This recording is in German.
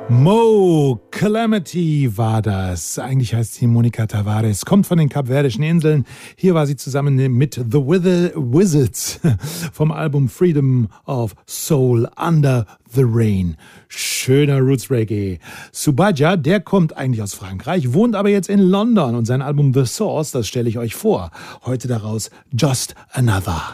Mo Calamity war das. Eigentlich heißt sie Monica Tavares, kommt von den Kapverdischen Inseln. Hier war sie zusammen mit The Wizards vom Album Freedom of Soul Under the Rain. Schöner Roots Reggae. Subaja, der kommt eigentlich aus Frankreich, wohnt aber jetzt in London und sein Album The Source, das stelle ich euch vor. Heute daraus Just Another.